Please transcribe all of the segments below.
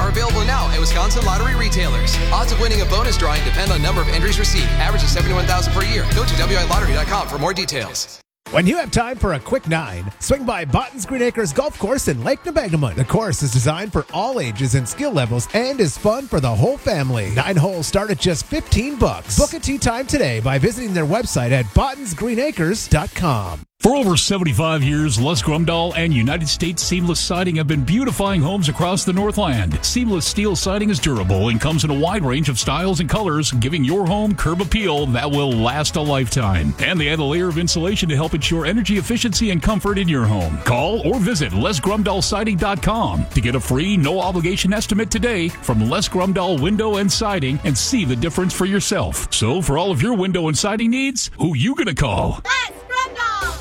are available now at Wisconsin Lottery retailers. Odds of winning a bonus drawing depend on number of entries received. Average is 71,000 per year. Go to WILottery.com for more details. When you have time for a quick 9, swing by Botton's Green Acres Golf Course in Lake Nebagamon. The course is designed for all ages and skill levels and is fun for the whole family. 9 holes start at just $15. Book a tee time today by visiting their website at bottonsgreenacres.com. For over 75 years, Les Grumdahl and United States Seamless Siding have been beautifying homes across the Northland. Seamless steel siding is durable and comes in a wide range of styles and colors, giving your home curb appeal that will last a lifetime. And they add a layer of insulation to help ensure energy efficiency and comfort in your home. Call or visit LesGrumdahlSiding.com to get a free, no-obligation estimate today from Les Grumdahl Window and Siding and see the difference for yourself. So for all of your window and siding needs, who you gonna call? Les Grumdahl!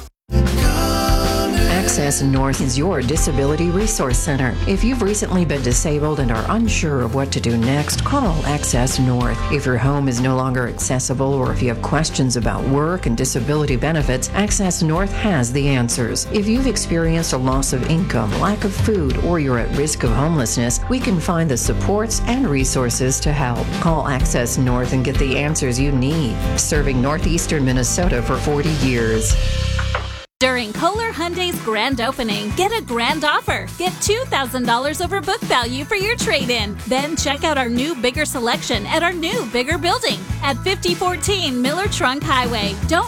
Access North is your disability resource center. If you've recently been disabled and are unsure of what to do next, call Access North. If your home is no longer accessible or if you have questions about work and disability benefits, Access North has the answers. If you've experienced a loss of income, lack of food, or you're at risk of homelessness, we can find the supports and resources to help. Call Access North and get the answers you need. Serving northeastern Minnesota for 40 years. During Kohler Hyundai's grand opening, get a grand offer. Get $2,000 over book value for your trade-in. Then check out our new bigger selection at our new bigger building at 5014 Miller Trunk Highway. Don't